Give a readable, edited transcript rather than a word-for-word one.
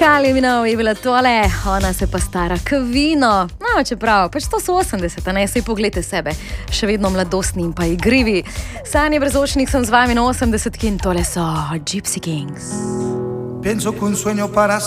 Kylie Minogue je bila tole, ona se pa stara k vino. No, čeprav, pač to so 80, ne, saj pogledajte sebe, še vedno mladostni in pa igrivi. Sanje Brezočnik sem z vami na 80 in tole so Gypsy Kings. Pienso que un sueño para